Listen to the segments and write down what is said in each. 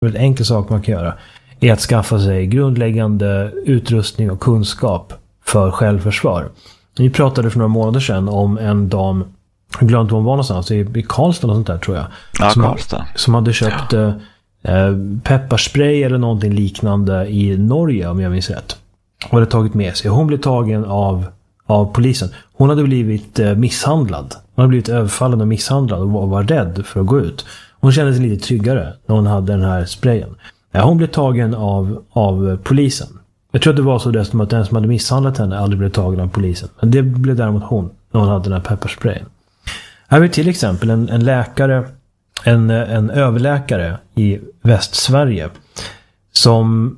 en enkel sak man kan göra är att skaffa sig grundläggande utrustning och kunskap för självförsvar. Vi pratade för några månader sedan om en dam, jag glömde hon var någonstans, i Karlstad och sånt där tror jag. Ja, Karlstad. Som hade köpt pepparspray eller någonting liknande i Norge om jag minns rätt. Och hade tagit med sig. Hon blev tagen av polisen. Hon hade blivit misshandlad. Hon hade blivit överfallen och misshandlad och var rädd för att gå ut. Hon kände sig lite tryggare när hon hade den här sprayen. Hon blev tagen av polisen. Jag tror att det var så dessutom att den som hade misshandlat henne aldrig blev tagen av polisen. Men det blev däremot hon när hon hade den här pepparsprayen. Här har vi till exempel en läkare, en överläkare i Västsverige som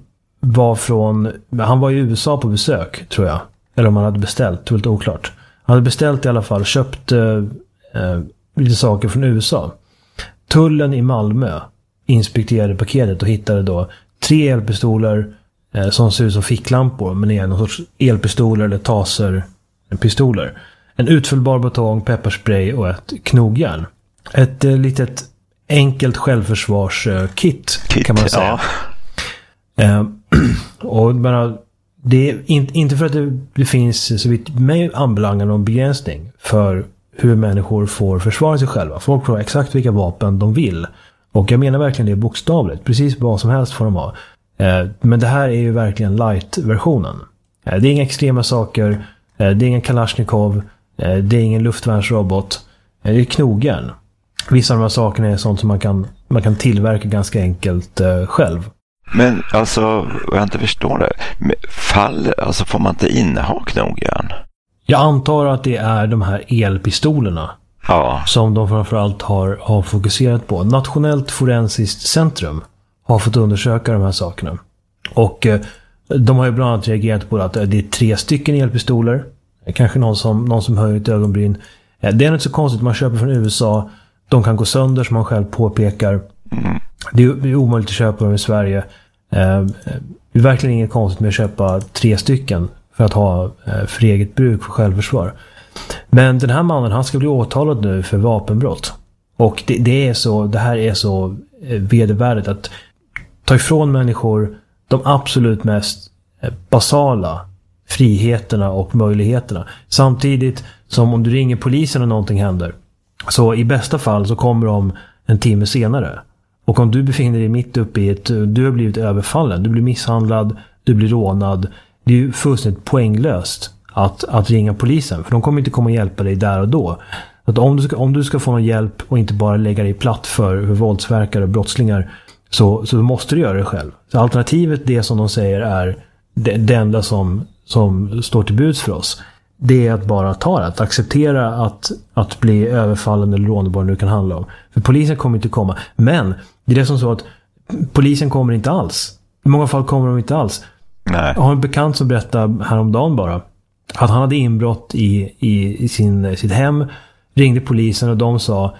han var i USA på besök tror jag. Eller om han hade beställt, det var lite oklart. Han hade beställt i alla fall, köpt lite saker från USA. Tullen i Malmö inspekterade paketet och hittade då 3 elpistoler som ser ut som ficklampor men är någon sorts elpistoler eller taserpistoler. En utfyllbar batong, pepparspray och ett knogjärn. Ett litet enkelt självförsvarskit kan man säga. Ja. Och det är inte för att det finns så vitt mig anbelangar någon begränsning för hur människor får försvara sig själva. Folk får exakt vilka vapen de vill. Och jag menar verkligen det bokstavligt. Precis vad som helst får de ha. Men det här är ju verkligen light-versionen. Det är inga extrema saker. Det är ingen Kalashnikov. Det är ingen luftvärnsrobot. Det är knogjärn. Vissa av de här sakerna är sånt som man kan tillverka ganska enkelt själv. Men alltså, jag inte förstår det. Alltså får man inte inneha knogjärn? Jag antar att det är de här elpistolerna. Ja. Som de framförallt har fokuserat på. Nationellt forensiskt centrum har fått undersöka de här sakerna. Och de har ju bland annat reagerat på att det är 3 stycken elpistoler. Kanske någon som höjer ett ögonbryn. Det är inte så konstigt, man köper från USA. De kan gå sönder som man själv påpekar. Mm. Det är omöjligt att köpa dem i Sverige. Det är verkligen inget konstigt med att köpa 3 stycken för att ha för eget bruk för självförsvar. Men den här mannen, han ska bli åtalad nu för vapenbrott. Och det här är så vedervärdigt att ta ifrån människor de absolut mest basala friheterna och möjligheterna. Samtidigt som om du ringer polisen och någonting händer, så i bästa fall så kommer de en timme senare. Och om du befinner dig mitt uppe i du har blivit överfallen, du blir misshandlad, du blir rånad. Det är ju fullständigt poänglöst att ringa polisen, för de kommer inte komma och hjälpa dig där och då. Att om du ska få någon hjälp och inte bara lägga dig platt för våldsverkare och brottslingar, så måste du göra det själv. Så alternativet, det som de säger är det enda som står till buds för oss, det är att bara ta det, att acceptera att bli överfallen eller rånad, vad det nu kan handla om. För polisen kommer inte komma. Men det är det som så att polisen kommer inte alls. I många fall kommer de inte alls. Nej. Jag har en bekant som berättade häromdagen bara att han hade inbrott i sitt hem, ringde polisen och de sa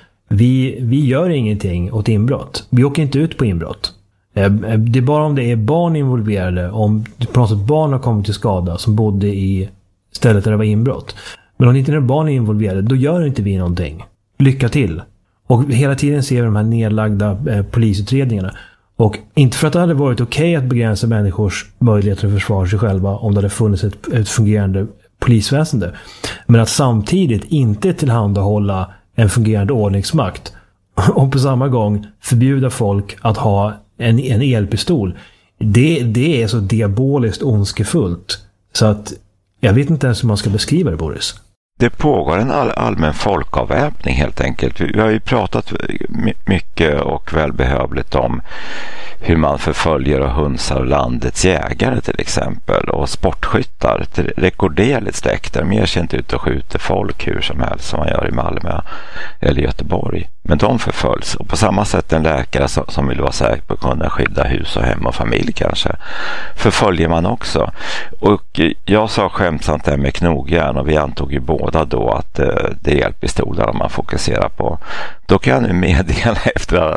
vi gör ingenting åt inbrott. Vi åker inte ut på inbrott. Det är bara om det är barn involverade, om på något sätt barn har kommit till skada som bodde i stället där det var inbrott. Men om inte är barn är involverade, då gör inte vi någonting. Lycka till. Och hela tiden ser vi de här nedlagda polisutredningarna. Och inte för att det hade varit okej att begränsa människors möjligheter att försvara sig själva om det hade funnits ett fungerande polisväsende. Men att samtidigt inte tillhandahålla en fungerande ordningsmakt och på samma gång förbjuda folk att ha en elpistol. Det är så diaboliskt ondskefullt så att jag vet inte ens hur man ska beskriva det, Boris. Det pågår en allmän folkavväpning helt enkelt. Vi har ju pratat mycket och välbehövligt om hur man förföljer och hunsar landets jägare till exempel och sportskyttar till rekorderligt sträck. De ger sig inte ut och skjuter folk hur som helst som man gör i Malmö eller Göteborg. Men de förföljs, och på samma sätt en läkare som vill vara säker på att kunna skydda hus och hem och familj kanske förföljer man också. Och jag sa skämtsamt det med knogjärn, och vi antog ju båda då att det är elpistoler man fokuserar på. Då kan jag nu meddela efter att ha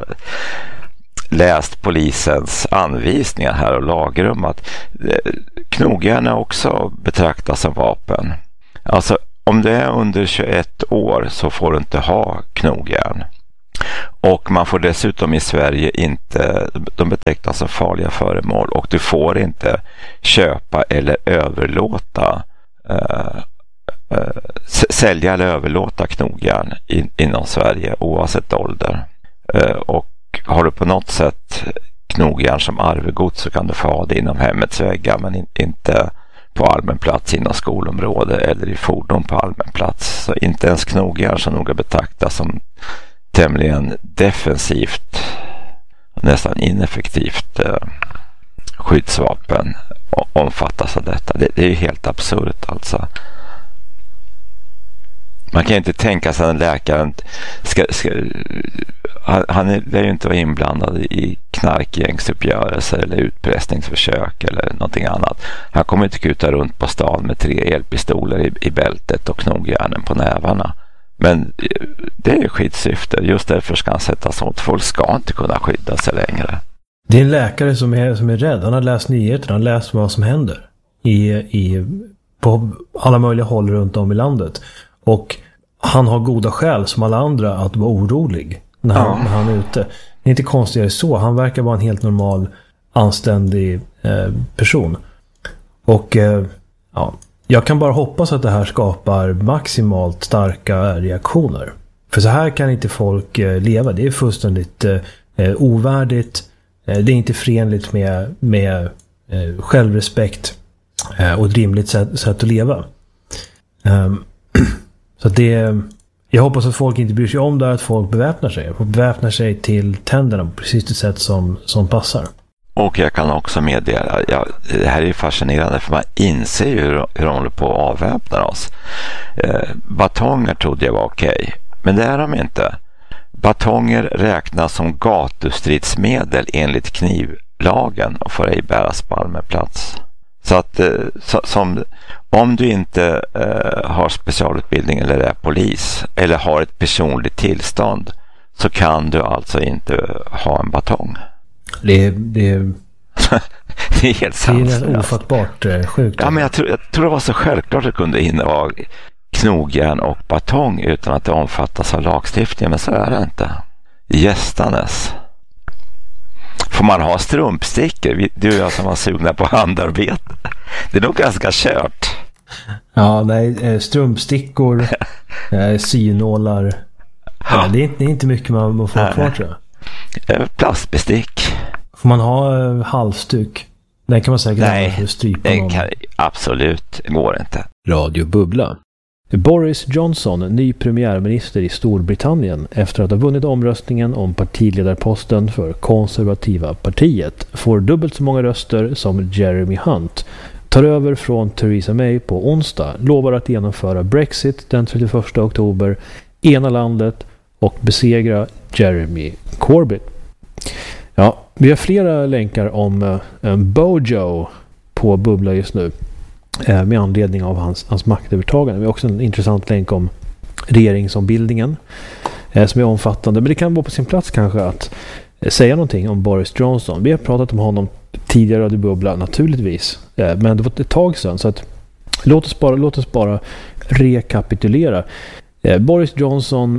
läst polisens anvisningar här och lagrum att knogjärn också betraktas som vapen. Alltså om du är under 21 år så får du inte ha knogjärn. Och man får dessutom i Sverige inte, de betecknas som farliga föremål, och du får inte köpa eller överlåta sälja eller överlåta knogjärn inom Sverige oavsett ålder. Och har du på något sätt knogjärn som arvegods så kan du få ha det inom hemmets väggar, men inte på allmän plats inom skolområde eller i fordon på allmän plats. Så inte ens knogjärn som nog betraktas som tämligen defensivt, nästan ineffektivt skyddsvapen omfattas av detta. Det är ju helt absurt alltså. Man kan inte tänka sig att läkaren han lär ju inte vara inblandad i knarkgängsuppgörelser eller utpressningsförsök eller någonting annat. Han kommer inte kuta runt på stan med 3 elpistoler i bältet och knogjärnen på nävarna. Men det är skyddssyfte. Just därför ska han sättas åt. Folk ska inte kunna skydda sig längre. Det är en läkare som är rädd. Han har läst nyheterna. Han har läst vad som händer på alla möjliga håll runt om i landet. Och han har goda skäl som alla andra att vara orolig när han är ute. Det är inte konstigare så. Han verkar vara en helt normal, anständig person. Och jag kan bara hoppas att det här skapar maximalt starka reaktioner. För så här kan inte folk leva. Det är fullständigt ovärdigt. Det är inte förenligt med självrespekt och ett rimligt sätt att leva. Så att jag hoppas att folk inte bryr sig om det, att folk beväpnar sig. Och beväpnar sig till tänderna på precis det sätt som passar. Och jag kan också meddela, det här är fascinerande för man inser ju hur de håller på att avväpna oss. Batonger trodde jag var okej, men det är de inte. Batonger räknas som gatustridsmedel enligt knivlagen och får ej bäras på allmän plats. Så att om du inte har specialutbildning eller är polis eller har ett personligt tillstånd så kan du alltså inte ha en batong. Det är helt sant. Det är ofattbart sjukt. Ja, men jag tror det var så självklart att det kunde inneha knogjärn och batong utan att det omfattas av lagstiftningen, men så är det inte. Gästanes. Får man ha strumpstickor? Du och jag som var sugna på handarbete. Det är nog ganska kört. Ja, nej, strumpstickor, synålar. Ja, det är inte mycket man får kvar, tror jag. Plastbestick. Får man ha halsduk? Den kan man säkert nej, den kan absolut, går inte. Radio Bubbla. Boris Johnson, ny premiärminister i Storbritannien efter att ha vunnit omröstningen om partiledarposten för konservativa partiet, får dubbelt så många röster som Jeremy Hunt, tar över från Theresa May på onsdag, lovar att genomföra Brexit den 31 oktober, ena landet och besegra Jeremy Corbyn. Ja, vi har flera länkar om Bojo på Bubbla just nu med anledning av hans maktövertagande. Vi har också en intressant länk om regeringsombildningen som är omfattande. Men det kan vara på sin plats kanske att säga någonting om Boris Johnson. Vi har pratat om honom tidigare i Bubbla naturligtvis. Men det var ett tag sedan, så att låt oss bara rekapitulera. Boris Johnson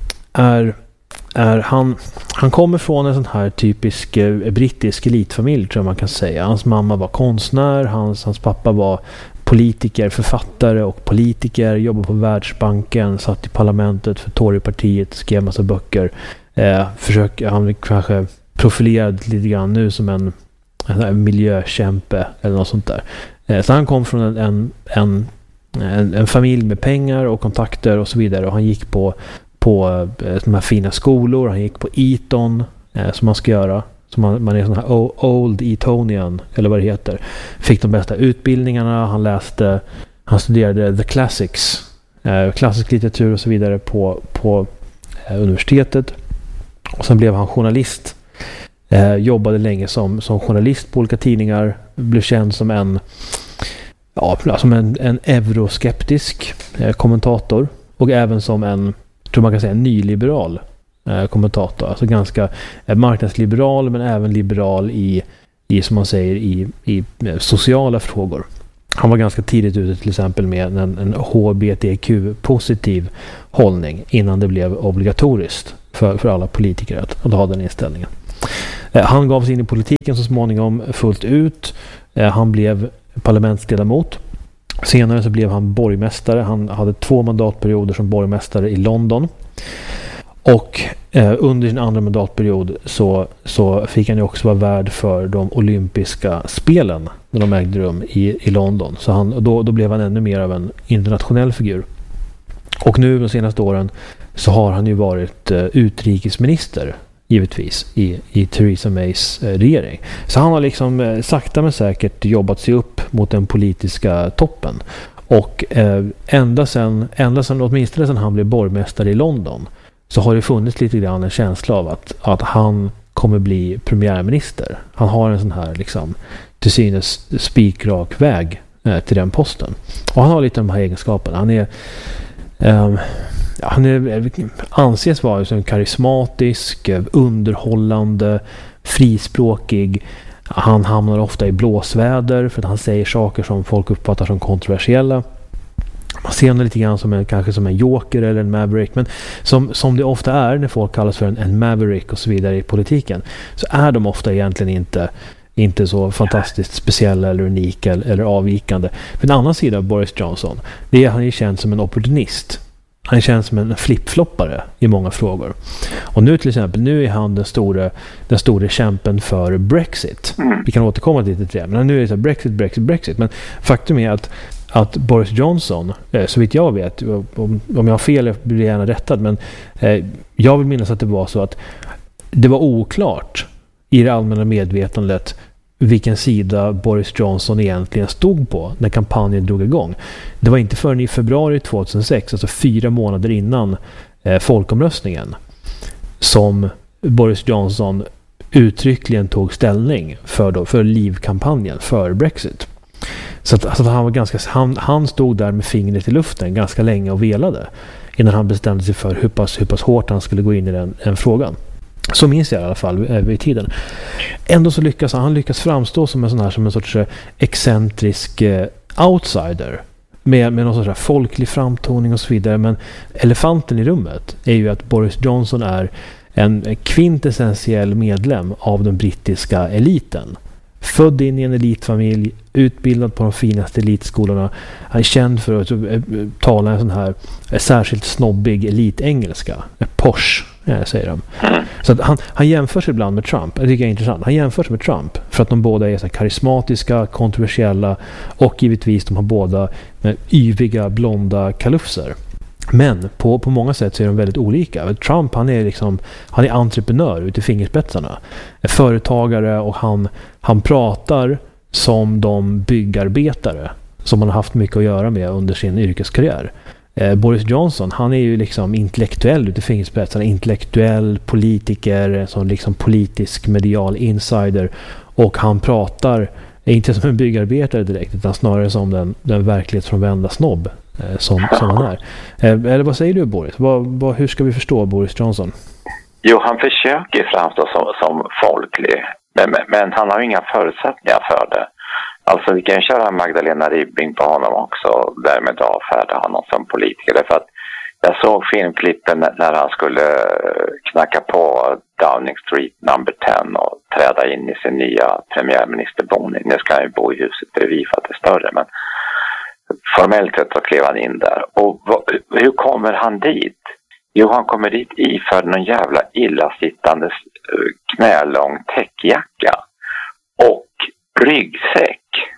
han kommer från en sån här typisk brittisk elitfamilj, tror jag man kan säga. Hans mamma var konstnär, hans pappa var politiker, författare och politiker, jobbade på Världsbanken, satt i parlamentet för Torypartiet, skrev massa böcker. Han kanske profilerad lite grann nu som en miljökämpe eller något sånt där. Så han kom från en familj med pengar och kontakter och så vidare, och han gick på de här fina skolor. Han gick på Eton som man ska göra. Som man är sån här Old Etonian eller vad det heter. Fick de bästa utbildningarna. Han studerade the classics. Klassisk litteratur och så vidare på universitetet. Och sen blev han journalist. Jobbade länge som journalist på olika tidningar. Blev känd som en euroskeptisk kommentator. Och även som en, tror man kan säga, nyliberal kommentator. Alltså ganska marknadsliberal, men även liberal i som man säger i sociala frågor. Han var ganska tidigt ute till exempel med en HBTQ-positiv hållning innan det blev obligatoriskt för alla politiker att ha den inställningen. Han gav sig in i politiken så småningom fullt ut. Han blev parlamentsledamot. Senare så blev han borgmästare. Han hade 2 mandatperioder som borgmästare i London. Och under sin andra mandatperiod så fick han ju också vara värd för de olympiska spelen när de ägde rum i London. Så då blev han ännu mer av en internationell figur. Och nu de senaste åren så har han ju varit utrikesminister givetvis i Theresa Mays regering. Så han har liksom sakta men säkert jobbat sig upp mot den politiska toppen. Och ända sedan åtminstone sedan han blev borgmästare i London så har det funnits lite grann en känsla av att han kommer bli premiärminister. Han har en sån här liksom till synes spikrak väg till den posten. Och han har lite de här egenskaperna. Han anses vara en karismatisk, underhållande, frispråkig. Han hamnar ofta i blåsväder för att han säger saker som folk uppfattar som kontroversiella. Man ser honom lite grann kanske som en joker eller en maverick, men som det ofta är när folk kallas för en maverick och så vidare i politiken, så är de ofta egentligen inte så fantastiskt speciella eller unika eller avvikande. För en annan sida av Boris Johnson, det är han är känd som en opportunist. Han känns som en flipfloppare i många frågor. Och nu till exempel, nu är han den store kämpen för Brexit. Vi kan återkomma lite till det. Men nu är det så Brexit. Men faktum är att Boris Johnson, så vitt jag vet, om jag har fel blir jag gärna rättad, men jag vill minnas att det var så att det var oklart i det allmänna medvetandet vilken sida Boris Johnson egentligen stod på när kampanjen drog igång. Det var inte förrän i februari 2006, alltså 4 månader innan folkomröstningen, som Boris Johnson uttryckligen tog ställning för Leave-kampanjen, för Brexit. Så att han var han stod där med fingret i luften ganska länge och velade innan han bestämde sig för hur pass hårt han skulle gå in i den frågan. Så minns jag i alla fall vid tiden. Ändå så lyckas han framstå som en sorts excentrisk outsider med någon sorts folklig framtoning och så vidare. Men elefanten i rummet är ju att Boris Johnson är en kvintessentiell medlem av den brittiska eliten. Född in i en elitfamilj, utbildad på de finaste elitskolorna. Han är känd för att tala en sån här särskilt snobbig elitengelska. Posh, säger de. Så att han jämför sig ibland med Trump. Det tycker jag är intressant. Han jämför sig med Trump för att de båda är så karismatiska, kontroversiella och givetvis de har båda yviga, blonda kalufser. Men på många sätt så är de väldigt olika. Trump, han är entreprenör ute i fingerspetsarna. Företagare, och han pratar som de byggarbetare som han har haft mycket att göra med under sin yrkeskarriär. Boris Johnson, han är ju liksom intellektuell ute i fingerspetsarna, intellektuell politiker, som liksom politisk medial insider, och han pratar inte som en byggarbetare direkt, utan snarare som den verklighetsfrånvända snobb som han är. Eller vad säger du, Boris? Hur ska vi förstå Boris Johnson? Jo, han försöker framstå som folklig, men han har inga förutsättningar för det. Alltså vi kan köra Magdalena Ribbing på honom också och därmed avfärda honom som politiker. Därför att jag såg filmklippen när han skulle knacka på Downing Street number 10 och träda in i sin nya premiärministerboning. Nu ska han ju bo i huset bredvid för att det är större, men formellt sett så klev han in där. Och hur kommer han dit? Jo, han kommer dit iförd någon jävla illasittande knälång täckjacka och ryggsäck.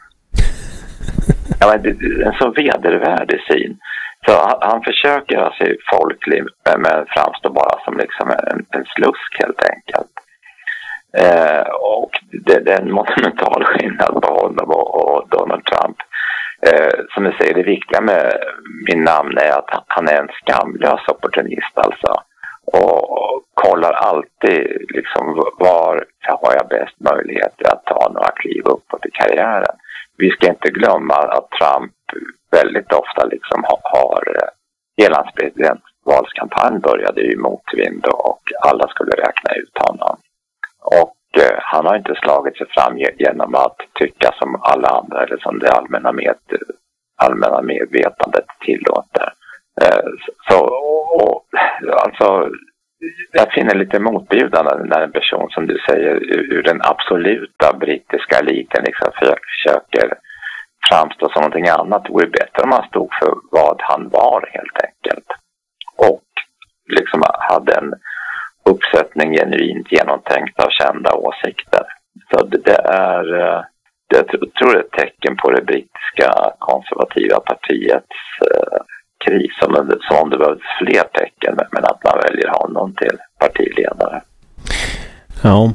Ja, men en så vedervärdig syn. Så han försöker göra sig folklig, men framstår bara som liksom en slusk helt enkelt. Och det är en monumental skillnad på honom och Donald Trump. Som jag säger, det viktiga med min namn är att han är en skamlös opportunist alltså. Och kollar alltid liksom var har jag bäst möjligheter att ta några kliv uppåt i karriären. Vi ska inte glömma att Trump väldigt ofta liksom har hela hans presidentvalskampanj började i motvind och alla skulle räkna ut honom. Och han har inte slagit sig fram genom att tycka som alla andra eller som det allmänna medvetandet tillåter. Alltså jag finner lite motbjudande när en person som du säger ur den absoluta brittiska eliten liksom försöker framstå som någonting annat. Det vore bättre om han stod för vad han var helt enkelt. Och liksom hade en uppsättning genuint genomtänkt av kända åsikter. Så det är, jag tror det är ett tecken på det brittiska konservativa partiets kris, som om det behövs fler tecken, men att man väljer honom till partiledare. Ja,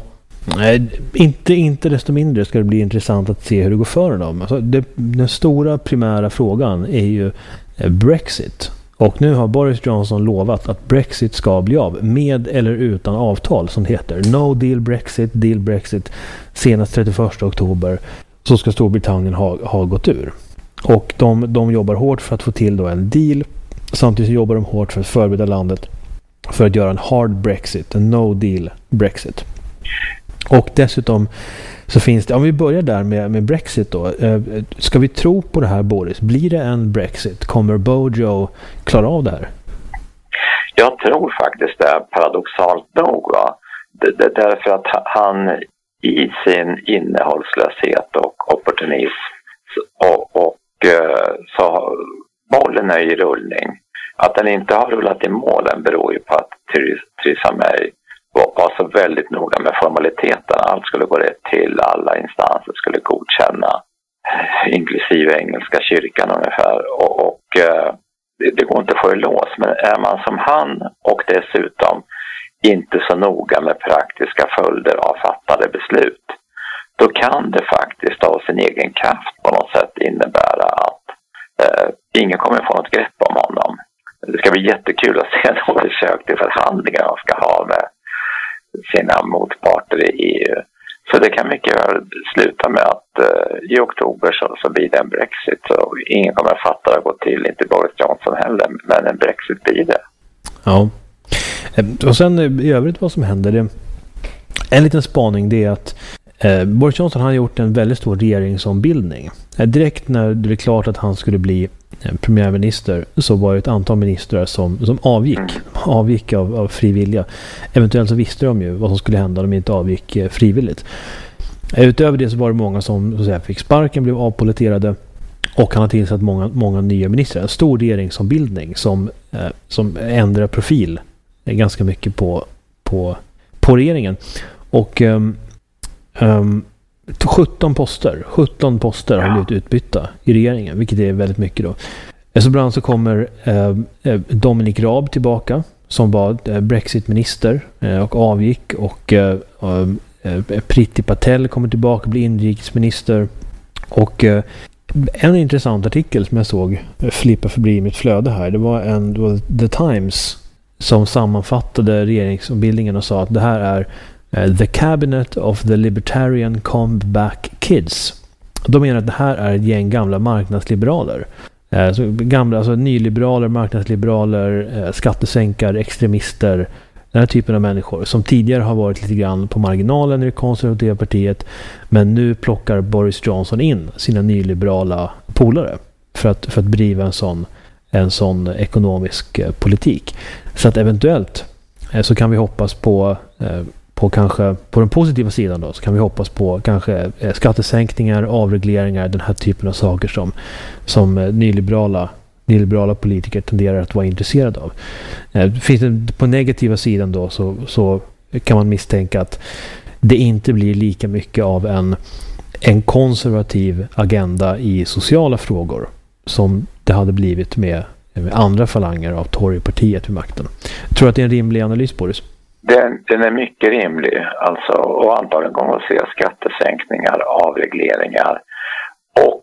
inte desto mindre ska det bli intressant att se hur det går för dem. Alltså den stora primära frågan är ju Brexit. Och nu har Boris Johnson lovat att Brexit ska bli av med eller utan avtal, som det heter. No deal Brexit. Senast 31 oktober så ska Storbritannien ha gått ur. Och de jobbar hårt för att få till då en deal. Samtidigt jobbar de hårt för att förbereda landet för att göra en hard Brexit, en no deal Brexit. Och dessutom så finns det, om vi börjar där med Brexit då. Ska vi tro på det här, Boris? Blir det en Brexit? Kommer Bojo klara av det här? Jag tror faktiskt det är paradoxalt nog. Va? Därför att han i sin innehållslöshet och opportunism och så bollen är i rullning. Att den inte har rullat i målen beror ju på att Theresa May var så väldigt noga med formaliteterna. Allt skulle gå rätt till, alla instanser skulle godkänna, inklusive engelska kyrkan ungefär. Och det går inte att få i lås, men är man som han och dessutom inte så noga med praktiska följder av fattade beslut, då kan det faktiskt av sin egen kraft på något sätt innebära att ingen kommer få något grepp om honom. Det ska bli jättekul att se de försök till förhandlingar man ska ha med sina motparter i EU. Så det kan mycket väl sluta med att i oktober så blir det en Brexit. Så ingen kommer att fatta det gå till, inte Boris Johnson heller, men en Brexit blir det. Ja. Och sen i övrigt vad som händer, en liten spaning, det är att Boris Johnson har gjort en väldigt stor regeringsombildning. Direkt när det är klart att han skulle bli premiärminister så var det ett antal ministrar som avgick av frivilliga. Eventuellt så visste de ju vad som skulle hända om de inte avgick frivilligt. Utöver det så var det många som så att säga, fick sparken, blev avpoliterade, och han har tillsatt många nya ministrar. En stor regeringsombildning som ändrar profil ganska mycket på regeringen. Och 17 poster har blivit utbytta i regeringen, vilket är väldigt mycket då. Så bland annat så kommer Dominic Raab tillbaka, som var Brexit-minister och avgick, och Priti Patel kommer tillbaka och blir inrikesminister. Och en intressant artikel som jag såg flippa förbi mitt flöde här, det var The Times som sammanfattade regeringsombildningen och sa att det här är The Cabinet of the Libertarian Comeback Kids. De menar att det här är ett gäng gamla marknadsliberaler. Alltså nyliberaler, marknadsliberaler, skattesänkare, extremister, den här typen av människor som tidigare har varit lite grann på marginalen i det konservativa partiet, men nu plockar Boris Johnson in sina nyliberala polare för att driva en sån ekonomisk politik. Så att eventuellt så kan vi hoppas på kanske på den positiva sidan då, så kan vi hoppas på kanske skattesänkningar, avregleringar, den här typen av saker som nyliberala politiker tenderar att vara intresserade av. Finns det på negativa sidan då så kan man misstänka att det inte blir lika mycket av en konservativ agenda i sociala frågor som det hade blivit med andra falanger av Torypartiet vid makten. Jag tror att det är en rimlig analys, Boris. Den är mycket rimlig, alltså, och antagligen kommer vi att se skattesänkningar, avregleringar och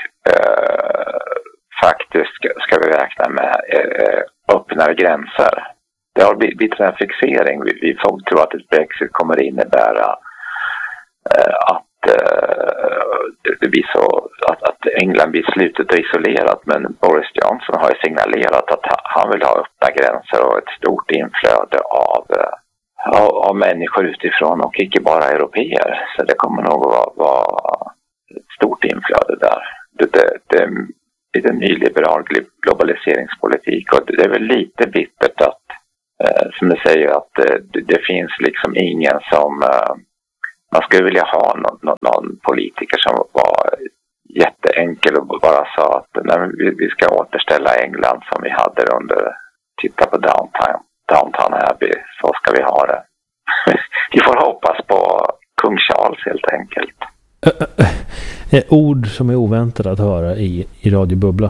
faktiskt ska vi räkna med öppnare gränser. Det har blivit en fixering. Vi får tro att ett Brexit kommer innebära att det blir så att England blir slutet och isolerat, men Boris Johnson har ju signalerat att han vill ha öppna gränser och ett stort inflöde av människor utifrån och inte bara europeer. Så det kommer nog att vara ett stort inflöde där. Det är en nyliberal globaliseringspolitik, och det är väl lite bittert att som du säger, att det finns liksom ingen som... Man skulle vilja ha någon politiker som var jätteenkel och bara sa att nej, vi ska återställa England som vi hade under... Titta på Downton Abbey, så ska vi ha det. Vi får hoppas på kung Charles helt enkelt. Ord som är oväntade att höra i Radio Bubbla.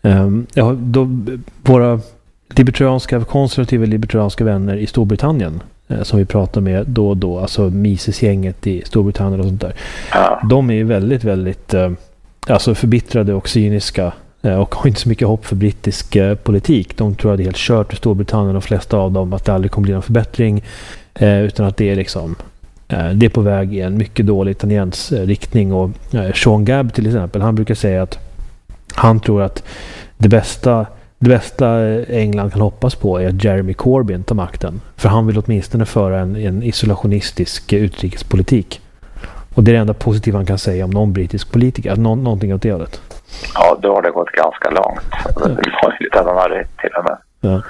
Våra konservativa libertarianska vänner i Storbritannien som vi pratar med då och då, alltså Mises-gänget i Storbritannien och sånt där. Ja. De är ju väldigt, väldigt förbittrade och cyniska och har inte så mycket hopp för brittisk politik. De tror att det är helt kört i Storbritannien, de flesta av dem, att det aldrig kommer bli någon förbättring, utan att det är liksom det är på väg i en mycket dålig italiensk riktning. Och Sean Gabb till exempel, han brukar säga att han tror att det bästa England kan hoppas på är att Jeremy Corbyn tar makten. För han vill åtminstone föra en isolationistisk utrikespolitik. Och det är det enda positiva han kan säga om någon brittisk politiker. Någonting åt det hållet. Ja, då har det gått ganska långt. Det var ju lite att han har rätt till och med. Ja.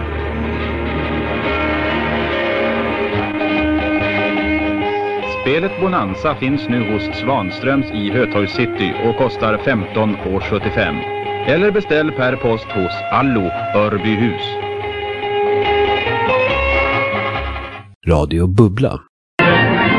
Spelet Bonanza finns nu hos Svanströms i Hötorgs City och kostar 15,75 €. Eller beställ per post hos Allo Örbyhus. Radio Bubbla.